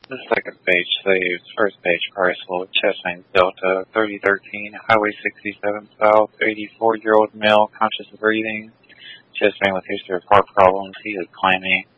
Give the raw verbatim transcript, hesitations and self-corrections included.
The second page saves. First page, Chrysler, chest pain, Delta, thirty thirteen, Highway sixty-seven South, eighty-four-year-old male, conscious of breathing, chest pain with history of heart problems. He is claiming